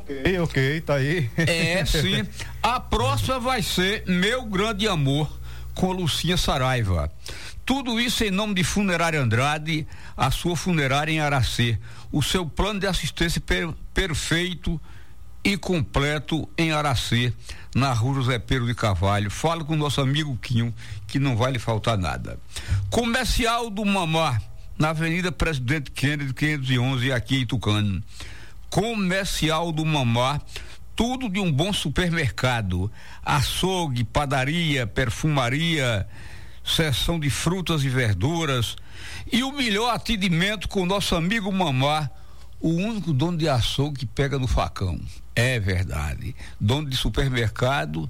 Ok, tá aí. Sim. A próxima vai ser Meu Grande Amor, com Lucinha Saraiva. Tudo isso em nome de Funerária Andrade, a sua funerária em Aracê. O seu plano de assistência perfeito e completo em Aracê, na rua José Pedro de Carvalho. Fala com o nosso amigo Quinho, que não vai lhe faltar nada. Comercial do Mamá, na Avenida Presidente Kennedy, 511, aqui em Tucano. Comercial do Mamá, tudo de um bom supermercado. Açougue, padaria, perfumaria, seção de frutas e verduras. E o melhor atendimento com o nosso amigo Mamá, o único dono de açougue que pega no facão. É verdade. Dono de supermercado,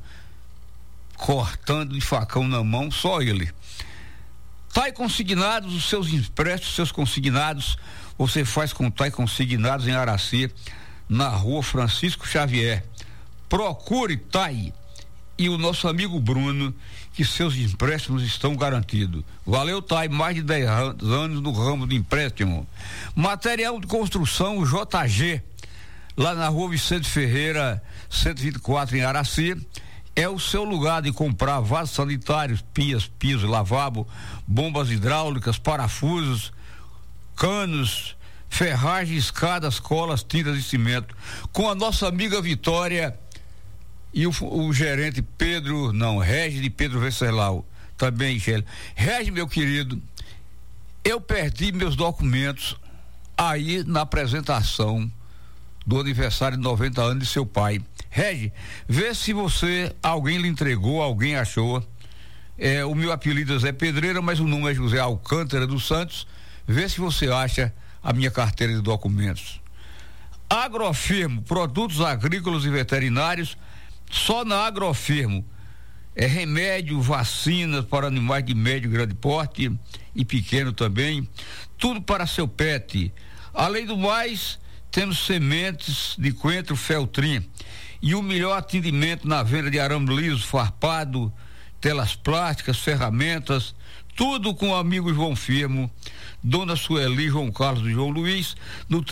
cortando de facão na mão, só ele. Tá e Consignados, os seus empréstimos, seus consignados, você faz com Tá e Consignados em Aracê, na rua Francisco Xavier. Procure Tai e o nosso amigo Bruno, que seus empréstimos estão garantidos. Valeu, Tai, mais de 10 anos no ramo de empréstimo. Material de construção JG, lá na rua Vicente Ferreira, 124, em Aracê. É o seu lugar de comprar vasos sanitários, pias, pisos, lavabo, bombas hidráulicas, parafusos, canos, ferragem, escadas, colas, tintas e cimento. Com a nossa amiga Vitória e o gerente Regis de Pedro Venceslau, também, Regis, meu querido, eu perdi meus documentos aí na apresentação do aniversário de 90 anos de seu pai. Regis, vê se alguém lhe entregou, alguém achou. O meu apelido é Zé Pedreira, mas o nome é José Alcântara dos Santos. Vê se você acha a minha carteira de documentos. Agrofirmo, produtos agrícolas e veterinários. Só na Agrofirmo é remédio, vacinas para animais de médio e grande porte e pequeno também, tudo para seu pet. Além do mais, temos sementes de coentro Feltrin e o melhor atendimento na venda de arame liso, farpado, telas plásticas, ferramentas, tudo com o amigo João Firmo, Dona Sueli, João Carlos e João Luiz, no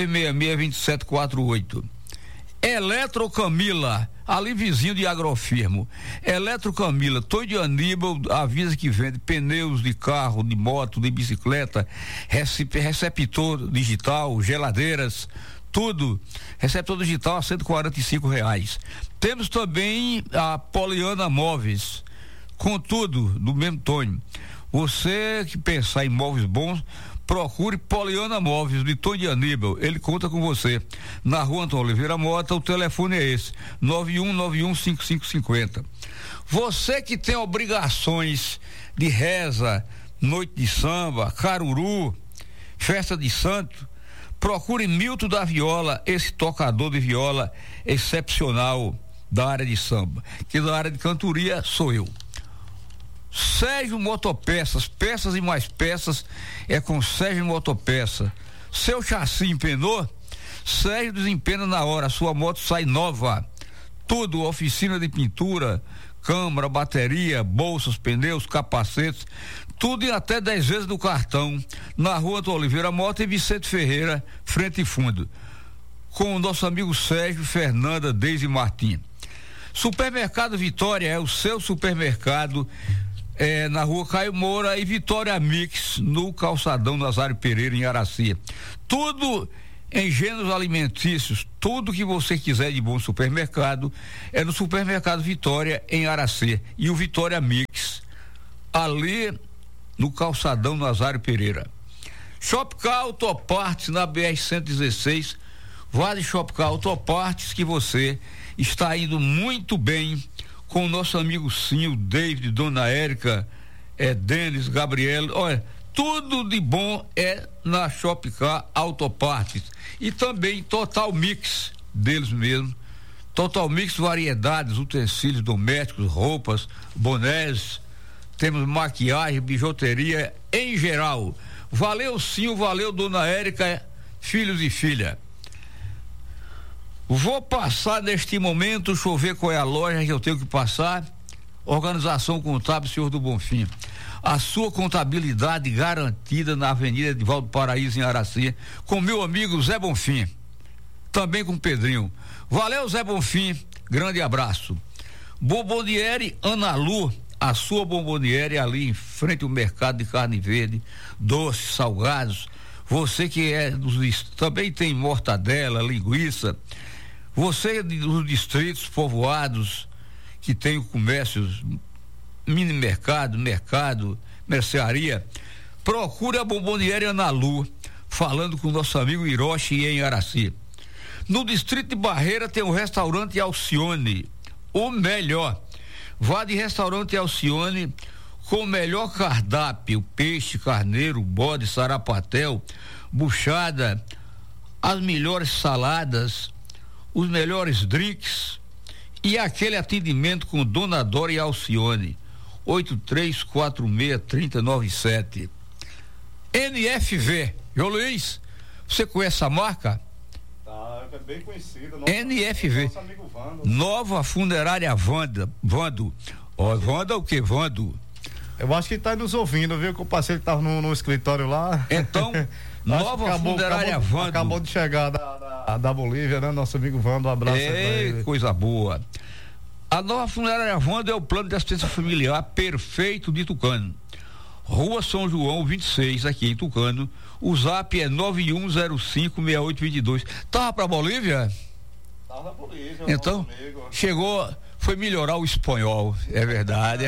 3266-2748. Eletrocamila, ali vizinho de Agrofirmo. Eletrocamila, Tô de Aníbal avisa que vende pneus de carro, de moto, de bicicleta, receptor digital, geladeiras, tudo. Receptor digital a R$145. Temos também a Poliana Móveis, com tudo do mesmo Tony. Você que pensar em móveis bons, procure Poliana Móveis, de Tony de Aníbal. Ele conta com você. Na rua Antônio Oliveira Mota, o telefone é esse: 91915550. Você que tem obrigações de reza, noite de samba, caruru, festa de santo, procure Milton da Viola, esse tocador de viola excepcional da área de samba, que da área de cantoria sou eu. Sérgio Motopeças, peças e mais peças é com Sérgio Motopeça. Seu chassi empenou? Sérgio desempena na hora, sua moto sai nova. Tudo, oficina de pintura, câmara, bateria, bolsas, pneus, capacetes, tudo em até 10 vezes do cartão, na rua do Oliveira Mota e Vicente Ferreira, frente e fundo, com o nosso amigo Sérgio, Fernanda, Deise Martim. Supermercado Vitória é o seu supermercado, na rua Caio Moura e Vitória Mix, no calçadão Nazário Pereira, em Aracê. Tudo em gêneros alimentícios, tudo que você quiser de bom supermercado é no Supermercado Vitória, em Aracê, e o Vitória Mix ali no calçadão Nazário Pereira. Shopcar Autopartes, na BR-116, vale Shopcar Autopartes, que você está indo muito bem com o nosso amigo Sim, o David, Dona Érica, Denis, Gabriel. Olha, tudo de bom é na Shopcar Autopartes. E também Total Mix deles mesmo. Total Mix, variedades, utensílios domésticos, roupas, bonés, temos maquiagem, bijuteria em geral. Valeu Sim, valeu Dona Érica, filhos e filha. Vou passar neste momento, deixa eu ver qual é a loja que eu tenho que passar. Organização Contábil Senhor do Bonfim. A sua contabilidade garantida na Avenida Edivaldo Paraíso, em Aracê, com meu amigo Zé Bonfim. também com o Pedrinho. Valeu, Zé Bonfim, grande abraço. Bomboniere Ana Lu, a sua Bomboniere ali em frente ao mercado de carne verde, doces, salgados. Você que é também tem mortadela, linguiça. Você dos distritos povoados que tem comércios, mini mercado, mercearia, procure a Bomboniere Ana Lu, falando com o nosso amigo Hiroshi em Araci. No distrito de Barreira tem o restaurante Alcione, o melhor. Vá de restaurante Alcione com o melhor cardápio: peixe, carneiro, bode, sarapatel, buchada, as melhores saladas, os melhores drinks e aquele atendimento com Dona Dora e Alcione. 83463097. NFV. João Luiz, você conhece a marca? É bem conhecida. NFV. Nosso amigo Vando. Nova Funerária Vando. Vando o que? Vando. Eu acho que ele tá nos ouvindo, viu? Que o parceiro tava no escritório lá. Então, Nova Funerária Vando. Acabou de chegar da Bolívia, né? Nosso amigo Vando, um abraço aí pra ele. Coisa boa. A Nova Funerária Vando é o plano de assistência familiar perfeito de Tucano. Rua São João 26, aqui em Tucano. O zap é 91056822. Tava pra Bolívia? Tava na Bolívia. Então, chegou, foi melhorar o espanhol. É verdade.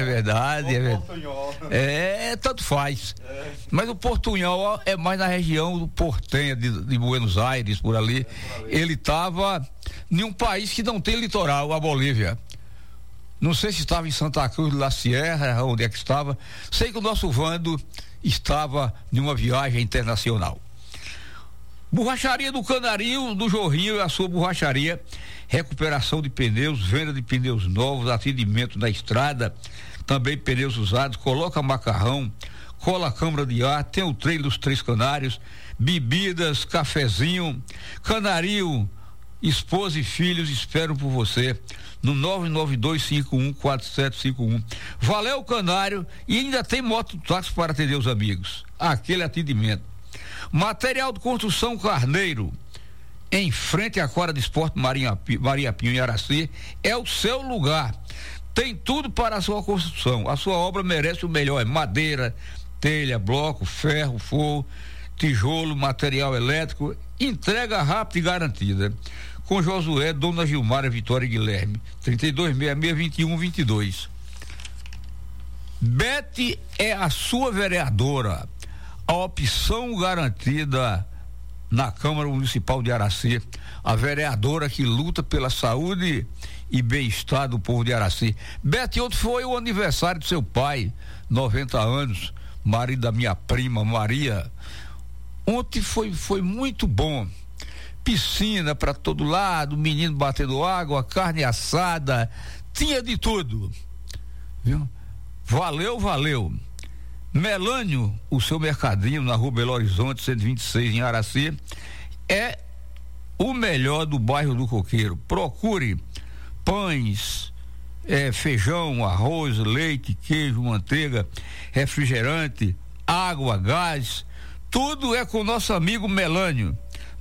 Tanto faz. Mas o portunhol é mais na região do Portenha, de Buenos Aires, por ali. Ele tava em um país que não tem litoral, a Bolívia. Não sei se estava em Santa Cruz de la Sierra, onde é que estava. Sei que o nosso Vando estava em uma viagem internacional. Borracharia do Canarinho, do Jorrinho, é a sua borracharia. Recuperação de pneus, venda de pneus novos, atendimento na estrada, também pneus usados, coloca macarrão, cola a câmara de ar, tem o trem dos Três Canários, bebidas, cafezinho. Canarinho, esposa e filhos esperam por você no 992514751. Valeu, Canário, e ainda tem mototáxi para atender os amigos. Aquele atendimento. Material de construção Carneiro, em frente à quadra de esporte Maria Pinho, em Araci, é o seu lugar. Tem tudo para a sua construção. A sua obra merece o melhor: madeira, telha, bloco, ferro, forro, tijolo, material elétrico. Entrega rápida e garantida. Com Josué, Dona Gilmara, Vitória e Guilherme. 3266-2122. Bete é a sua vereadora. A opção garantida na Câmara Municipal de Araci. A vereadora que luta pela saúde e bem-estar do povo de Araci. Bete, ontem foi o aniversário do seu pai, 90 anos, marido da minha prima Maria. Ontem foi muito bom. Piscina para todo lado, menino batendo água, carne assada, tinha de tudo, viu? Valeu. Melânio, o seu mercadinho na Rua Belo Horizonte 126 em Araci, é o melhor do bairro do Coqueiro. Procure pães, feijão, arroz, leite, queijo, manteiga, refrigerante, água, gás, tudo é com o nosso amigo Melânio.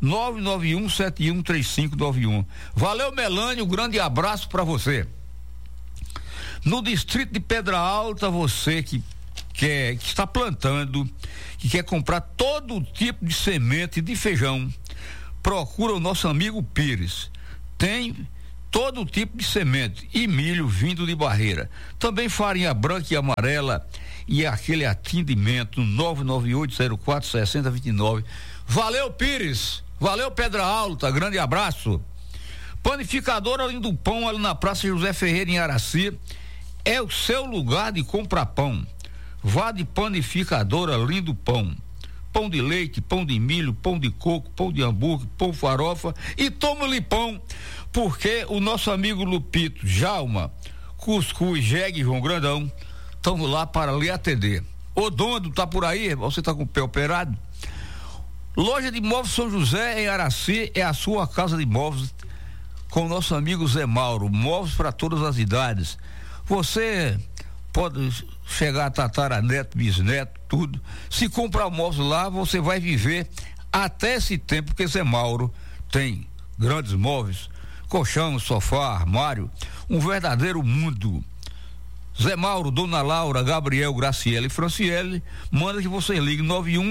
991713591. Valeu, Melânio, um grande abraço para você. No distrito de Pedra Alta, você que está plantando, que quer comprar todo tipo de semente de feijão, procura o nosso amigo Pires. Tem todo tipo de semente e milho vindo de Barreira. Também farinha branca e amarela e aquele atendimento 998046029. Valeu, Pires. Valeu, Pedra Alta, grande abraço. Panificadora Lindo Pão, ali na Praça José Ferreira, em Araci, é o seu lugar de comprar pão. Vá de Panificadora Lindo Pão. Pão de leite, pão de milho, pão de coco, pão de hambúrguer, pão farofa e toma-lhe pão, porque o nosso amigo Lupito, Jalma, Cuscuz, Jegue e João Grandão estão lá para lhe atender. Ô Dondo, tá por aí? Você tá com o pé operado? Loja de Móveis São José, em Araci, é a sua casa de móveis com o nosso amigo Zé Mauro. Móveis para todas as idades. Você pode chegar a tataraneto, bisneto, tudo. Se comprar móveis lá, você vai viver até esse tempo, porque Zé Mauro tem grandes móveis, colchão, sofá, armário, um verdadeiro mundo. Zé Mauro, Dona Laura, Gabriel, Graciela e Franciele, manda que você ligue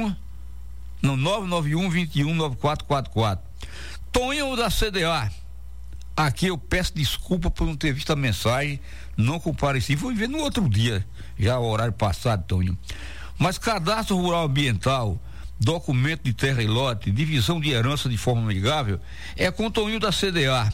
991-21-9444. Toninho da CDA, aqui eu peço desculpa por não ter visto a mensagem, não compareci, fui ver no outro dia, já o horário passado, Toninho. Mas cadastro rural ambiental, documento de terra e lote, divisão de herança de forma amigável, é com Toninho da CDA.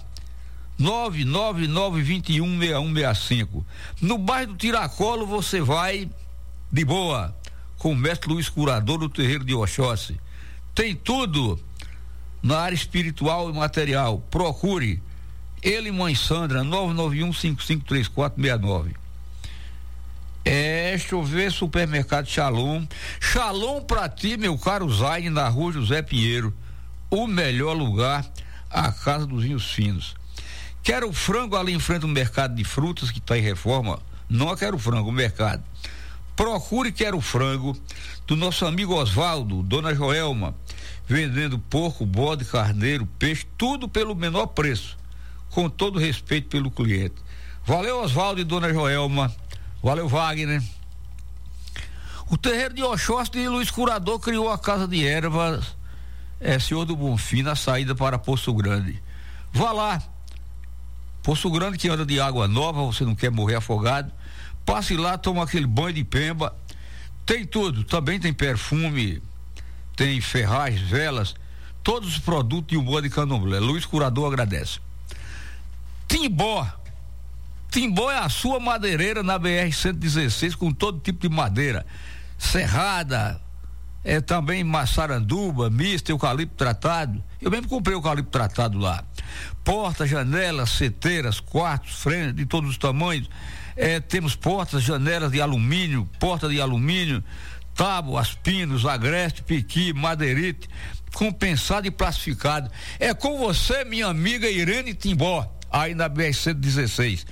999216165. No bairro do Tiracolo você vai de boa com o mestre Luiz Curador do terreiro de Oxóssi. Tem tudo na área espiritual e material. Procure ele e mãe Sandra, 991553469. Deixa eu ver, supermercado Shalom. Shalom pra ti, meu caro Zaine, na rua José Pinheiro. O melhor lugar, a casa dos vinhos finos. Quero frango ali em frente ao mercado de frutas que está em reforma. Não quero frango, o mercado. Procure Quero Frango do nosso amigo Oswaldo, Dona Joelma, vendendo porco, bode, carneiro, peixe, tudo pelo menor preço, com todo respeito pelo cliente. Valeu, Oswaldo e Dona Joelma. Valeu, Wagner. O terreiro de Oxóssi de Luiz Curador criou a casa de ervas Senhor do Bonfim, na saída para Poço Grande. Vá lá. Poço Grande que anda de água nova, você não quer morrer afogado, passe lá, toma aquele banho de pemba, tem tudo, também tem perfume, tem ferragens, velas, todos os produtos de Umbanda e Candomblé. Luiz Curador agradece. Timbó é a sua madeireira na BR-116 com todo tipo de madeira, serrada, também maçaranduba, mista, eucalipto tratado. Eu mesmo comprei eucalipto tratado lá. Portas, janelas, seteiras, quartos, frenos de todos os tamanhos. Temos portas, janelas de alumínio, porta de alumínio, tábuas, pinos, agreste, piqui, madeirite, compensado e plastificado. É com você, minha amiga Irene Timbó, aí na BR-116,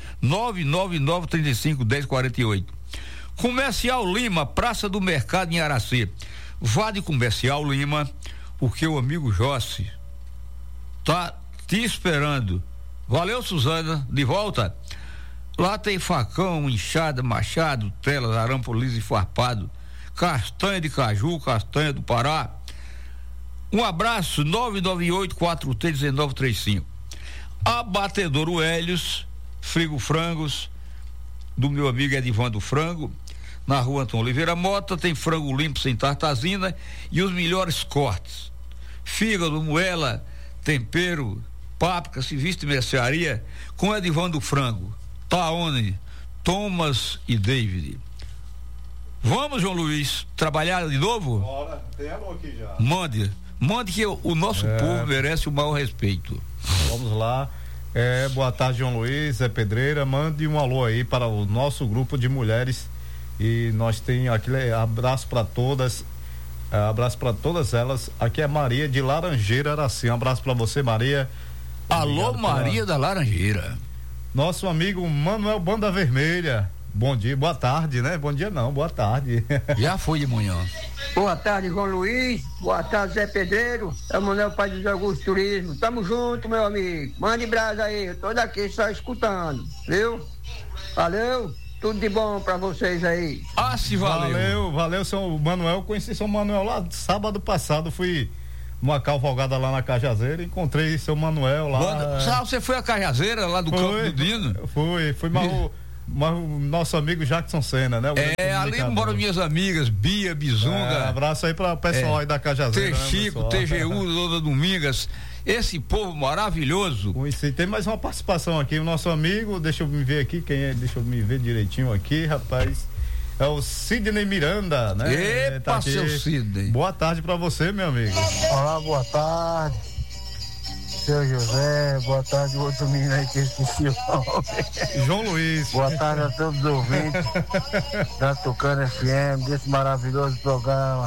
999351048. Comercial Lima, Praça do Mercado em Aracê. Vá de Comercial Lima, porque o amigo Jossi tá te esperando. Valeu, Suzana, de volta. Lá tem facão, enxada, machado, telas, arampo liso e farpado, castanha de caju, castanha do Pará. Um abraço, 998-431935. Abatedouro Hélios, Frigo Frangos, do meu amigo Edivando Frango, na rua Antônio Oliveira Mota, tem frango limpo sem tartazina e os melhores cortes. Fígado, moela, tempero, páprica, serviço de mercearia com Edivando Frango. Taone, Thomas e David. Vamos, João Luiz, trabalhar de novo? Bora, tem alô aqui já. Mande que o nosso povo merece o maior respeito. Vamos lá. Boa tarde, João Luiz, Zé Pedreira, mande um alô aí para o nosso grupo de mulheres e nós tem aquele abraço para todas, elas. Aqui é Maria de Laranjeira, Araci. Um abraço para você, Maria. Alô, Maria da Laranjeira. Nosso amigo Manuel Banda Vermelha. Bom dia, boa tarde, né? Bom dia não, boa tarde. Já foi de manhã. Boa tarde, João Luiz. Boa tarde, Zé Pedreiro. É o Manuel Pai dos Augusto Turismo. Tamo junto, meu amigo. Mande brasa aí, eu tô daqui só escutando, viu? Valeu, tudo de bom pra vocês aí. Se valeu. Valeu, São Manuel. Conheci São Manuel lá sábado passado, fui numa cavalgada lá na Cajazeira, encontrei seu Manuel lá. Você foi a Cajazeira lá do Campo do Dino? Fui mas o nosso amigo Jackson Senna, né? Ali moram minhas amigas, Bia, Bizunga. Abraço aí para o pessoal aí da Cajazeira. Chico, TGU, Dona Domingas, esse povo maravilhoso. Tem mais uma participação aqui, o nosso amigo, deixa eu me ver aqui, quem é, deixa eu me ver direitinho aqui, rapaz. É o Sidney Miranda, né? Epa, seu Sidney. Boa tarde para você, meu amigo. Olá, boa tarde. Seu José, boa tarde, outro menino aí que eu esqueci o nome. João Luiz. Boa tarde a todos os ouvintes da Tucano FM, desse maravilhoso programa.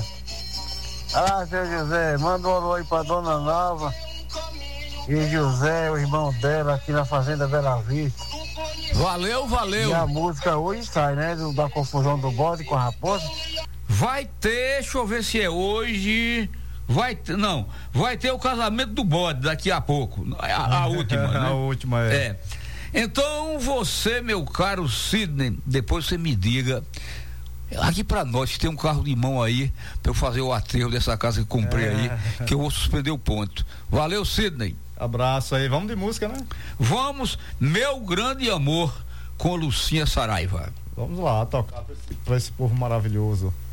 Seu José, manda um alô aí pra Dona Nova e José, o irmão dela, aqui na Fazenda Bela Vista. Valeu. E a música hoje sai, né? Da confusão do bode com a raposa. Vai ter, deixa eu ver se é hoje. Vai ter o casamento do bode daqui a pouco. A última, né? A última, é. Então, você, meu caro Sidney, depois você me diga. Aqui pra nós, tem um carro de mão aí, pra eu fazer o aterro dessa casa que comprei aí, que eu vou suspender o ponto. Valeu, Sidney. Abraço aí. Vamos de música, né? Vamos, Meu Grande Amor, com Lucinha Saraiva. Vamos lá, tocar pra esse povo maravilhoso.